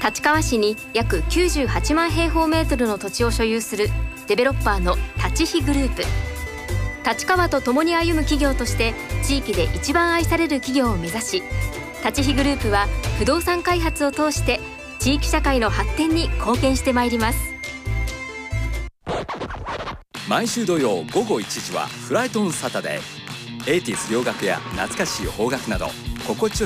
立川市に約98万平方メートルの土地を所有するデベロッパーの立飛グループ。立川と共に歩む企業として地域で一番愛される企業を目指し、立飛グループは不動産開発を通して地域社会の発展に貢献してまいります。 毎週土曜午後1時はフライトオンサタデー。80s洋楽や懐かしい邦楽など心地よい